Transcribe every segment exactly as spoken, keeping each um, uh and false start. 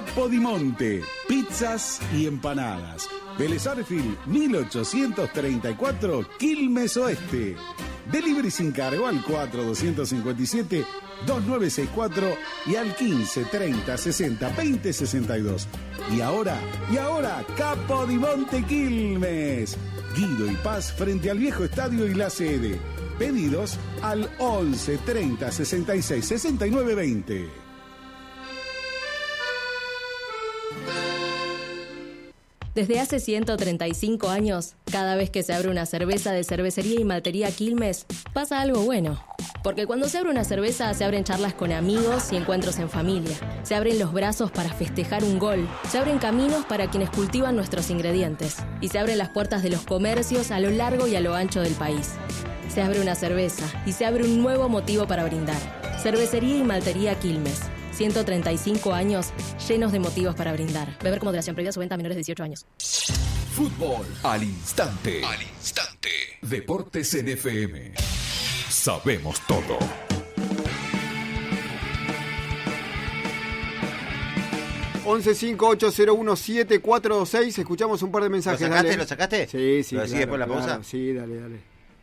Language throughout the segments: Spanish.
Capodimonte, pizzas y empanadas. Vélez Arfield, mil ochocientos treinta y cuatro, Quilmes Oeste. Delivery sin cargo al cuatro dos cinco siete, dos nueve seis cuatro y al quince treinta sesenta veinte sesenta y dos. Y ahora, y ahora, Capodimonte Quilmes. Guido y Paz frente al viejo estadio y la sede. Pedidos al once treinta sesenta y seis sesenta y nueve veinte. Desde hace ciento treinta y cinco años, cada vez que se abre una cerveza de Cervecería y Maltería Quilmes, pasa algo bueno. Porque cuando se abre una cerveza, se abren charlas con amigos y encuentros en familia. Se abren los brazos para festejar un gol. Se abren caminos para quienes cultivan nuestros ingredientes. Y se abren las puertas de los comercios a lo largo y a lo ancho del país. Se abre una cerveza y se abre un nuevo motivo para brindar. Cervecería y Maltería Quilmes. ciento treinta y cinco años llenos de motivos para brindar. Beber con moderación, prohibida su venta a menores de dieciocho años. Fútbol al instante. Al instante. Deportes en F M. Sabemos todo. once cinco ocho cero uno siete cuatro dos seis. Escuchamos un par de mensajes. ¿Lo sacaste? Dale. ¿Lo sacaste? Sí, sí. ¿Lo decís después de la pausa? Sí, dale, dale.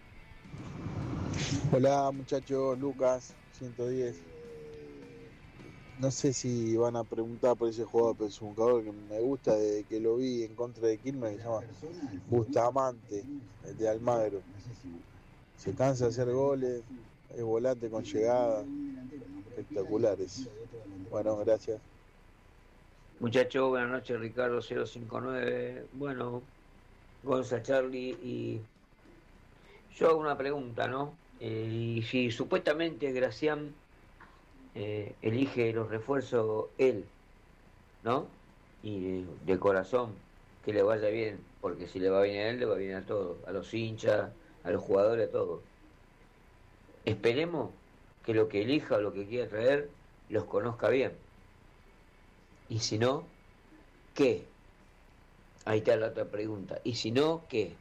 Hola muchachos, Lucas, ciento diez. No sé si van a preguntar por ese jugador, pero es un jugador que me gusta desde que lo vi en contra de Quilmes, que se llama Bustamante, el de Almagro. Se cansa de hacer goles, es volante con llegada, espectaculares. Bueno, gracias. Muchachos, buenas noches, Ricardo cero cinco nueve. Bueno, Gonza, Charlie, y yo hago una pregunta, ¿no? Eh, y si supuestamente Gracián eh, elige los refuerzos él, ¿no? Y de, de corazón, que le vaya bien, porque si le va bien a él, le va bien a todos, a los hinchas, a los jugadores, a todos. Esperemos que lo que elija o lo que quiera traer los conozca bien. Y si no, ¿qué? Ahí está la otra pregunta. Y si no, ¿qué?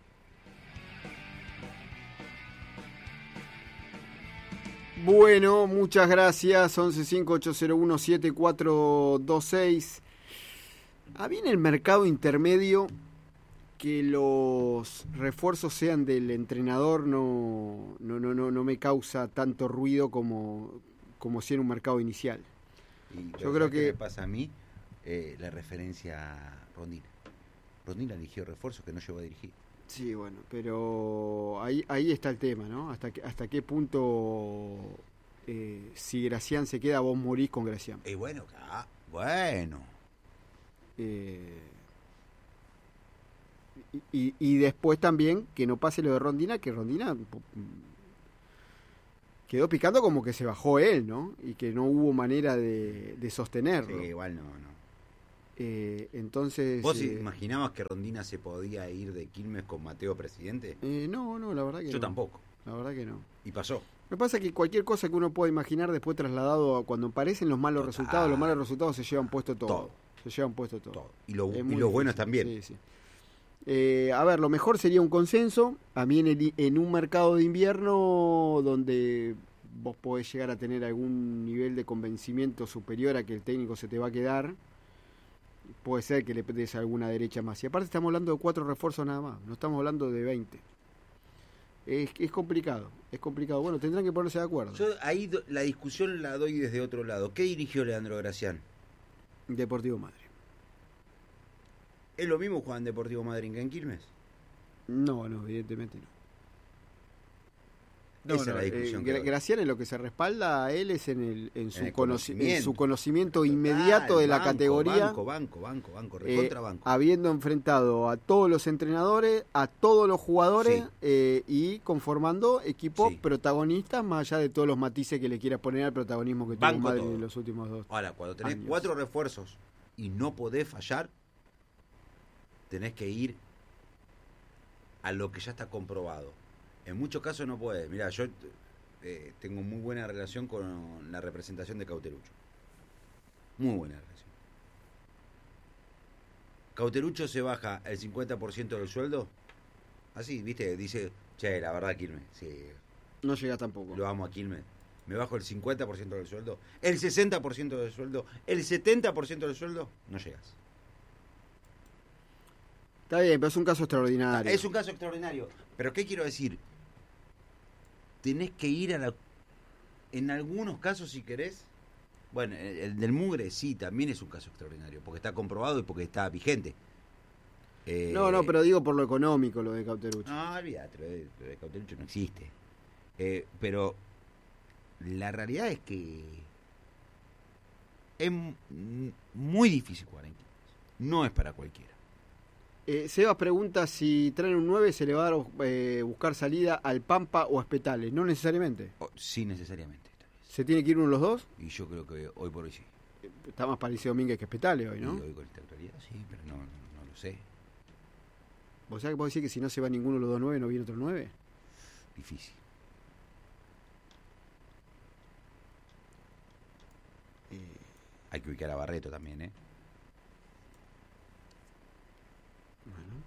Bueno, muchas gracias. once cinco ocho cero uno siete cuatro dos seis. Había en el mercado intermedio que los refuerzos sean del entrenador no, no, no, no, no me causa tanto ruido como, como si en un mercado inicial. Y Yo creo que me pasa a mí eh, la referencia a Rondina. Rondina eligió refuerzos que no llegó a dirigir. Sí, bueno, pero ahí ahí está el tema, ¿no? Hasta que, hasta qué punto eh, si Gracián se queda, vos morís con Gracián. Y bueno, ah, bueno. Eh, y, y, y después también que no pase lo de Rondina, que Rondina quedó picando como que se bajó él, ¿no? Y que no hubo manera de, de sostenerlo. Sí, igual no, no. Eh, entonces... ¿Vos eh, imaginabas que Rondina se podía ir de Quilmes con Mateo presidente? Eh, no, no, la verdad que Yo no. tampoco. La verdad que no. Y pasó. Me pasa que cualquier cosa que uno pueda imaginar después trasladado a cuando aparecen los malos Total. resultados, los malos resultados se llevan puesto todo. Todo. Se llevan puesto todo. Todo. Y, lo, Es y muy los buenos difícil. también. Sí, sí. Eh, a ver, lo mejor sería un consenso. A mí en, el, en un mercado de invierno donde vos podés llegar a tener algún nivel de convencimiento superior a que el técnico se te va a quedar, puede ser que le des alguna derecha más. Y aparte estamos hablando de cuatro refuerzos nada más, no estamos hablando de veinte. Es, es complicado, es complicado. Bueno, tendrán que ponerse de acuerdo. Yo ahí do, la discusión la doy desde otro lado. ¿Qué dirigió Leandro Gracián? Deportivo Madrid. ¿Es lo mismo jugar en Deportivo Madrid que en Quilmes? No, no, evidentemente no. No, Esa no, es la discusión. eh, que Gracián en lo que se respalda a él es en, el, en, su, el conoci- en conocimiento. su conocimiento Total, inmediato de la banco, categoría. Banco, banco, banco, banco, eh, recontra banco. habiendo enfrentado a todos los entrenadores, a todos los jugadores, Sí. eh, y conformando equipos Sí. protagonistas, más allá de todos los matices que le quiera poner al protagonismo que tuvo Banco Madrid todo. en los últimos dos. Ahora, cuando tenés años. cuatro refuerzos y no podés fallar, tenés que ir a lo que ya está comprobado. En muchos casos no podés. Mirá, yo eh, tengo muy buena relación con la representación de Cauterucho. Muy buena relación. Cauterucho se baja el cincuenta por ciento del sueldo. Así, viste, dice, che, la verdad, Quilmes, sí, No llega tampoco. lo amo a Quilmes. me bajo el cincuenta por ciento del sueldo, el sesenta por ciento del sueldo, el setenta por ciento del sueldo, no llegas. Está bien, pero es un caso extraordinario. Es un caso extraordinario. Pero ¿qué quiero decir? Tenés que ir a la... En algunos casos, si querés... Bueno, el, el del mugre sí, también es un caso extraordinario, porque está comprobado y porque está vigente. Eh, no, no, pero digo por lo económico, lo de Cauterucho. No, olvídate, lo de, lo de Cauterucho no existe. Eh, pero la realidad es que es m- muy difícil jugar en Quilmes. No es para cualquiera. Eh, Sebas pregunta si traen un nueve se le va a dar, eh, buscar salida al Pampa o a Espetales. No necesariamente. Oh, sí, necesariamente. ¿Se tiene que ir uno de los dos? Y yo creo que hoy por hoy sí. Está más parecido Domínguez que Espetales hoy, ¿no? Y hoy con esta actualidad sí, pero no, no, no lo sé. ¿Vos sabés que podés decir que si no se va ninguno de los dos nueve, no viene otro nueve? Difícil. Eh, Hay que ubicar a Barreto también, ¿eh? bueno.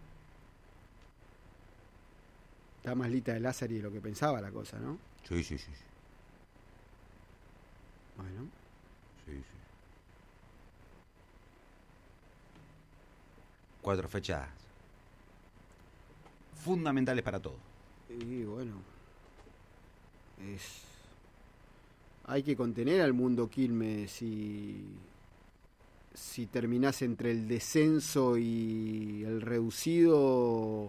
Está más lita de Lázaro de lo que pensaba la cosa, ¿no? Sí, sí, sí. sí. Bueno. Sí, sí. Cuatro fechas fundamentales para todo. Y bueno, es hay que contener al mundo Quilmes si si terminás entre el descenso y el reducido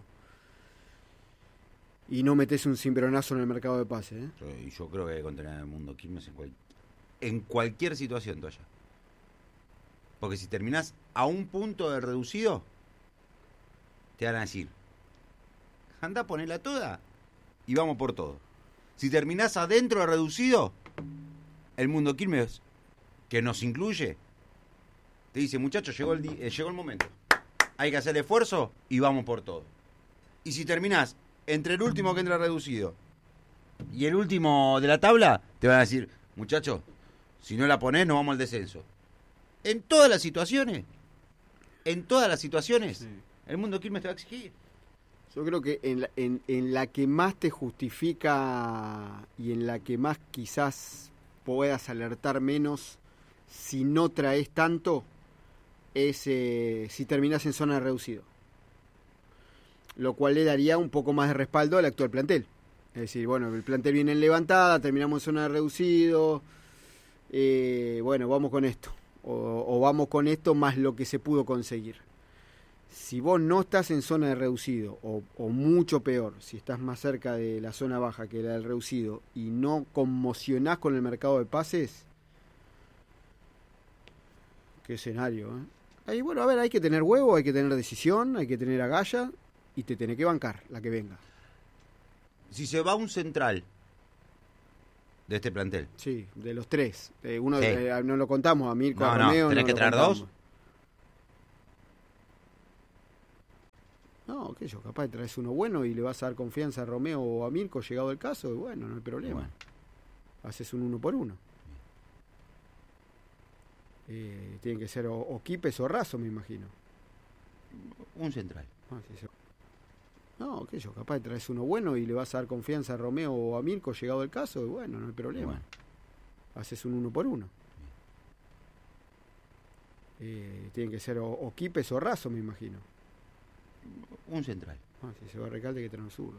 y no metés un cimbronazo en el mercado de pases, ¿eh? Y yo creo que hay que contener al mundo Quilmes en, cual, en cualquier situación, Toya. Porque si terminás a un punto del reducido, te van a decir, anda, ponela toda y vamos por todo. Si terminás adentro del reducido, el mundo Quilmes, que nos incluye, te dice, muchachos, llegó el, di- eh, llegó el momento. Hay que hacer esfuerzo y vamos por todo. Y si terminás entre el último que entra reducido y el último de la tabla, te van a decir, muchachos, si no la ponés, nos vamos al descenso. En todas las situaciones, en todas las situaciones, Sí. el mundo Quilmes te va a exigir. Yo creo que en la, en, en la que más te justifica y en la que más quizás puedas alertar menos si no traes tanto es eh, si terminás en zona de reducido. Lo cual le daría un poco más de respaldo al actual plantel. Es decir, bueno, el plantel viene en levantada, terminamos en zona de reducido, eh, bueno, vamos con esto. O, o vamos con esto más lo que se pudo conseguir. Si vos no estás en zona de reducido, o, o mucho peor, si estás más cerca de la zona baja que la del reducido, y no conmocionás con el mercado de pases, qué escenario, ¿eh? Ahí, bueno, a ver, hay que tener huevo, hay que tener decisión, hay que tener agallas, y te tenés que bancar la que venga. Si se va un central de este plantel, Sí, de los tres. Eh, uno Sí. eh, no lo contamos, a Mirko, No, a no, Romeo. ¿tenés no que lo traer contamos. dos? No, qué sé yo, capaz traes uno bueno y le vas a dar confianza a Romeo o a Mirko, llegado el caso, y bueno, no hay problema. Bueno. Haces un uno por uno. Eh, tienen que ser o, o Quipes o Razo, me imagino. un central. Ah, sí, sí. No, qué sé yo, capaz traes uno bueno y le vas a dar confianza a Romeo o a Mirko, llegado el caso, y bueno, no hay problema. Bueno. Haces un uno por uno. Eh, tienen que ser o, o Quipes o Razo, me imagino. Un central. Ah, si se va a Recalde que traen un zurdo.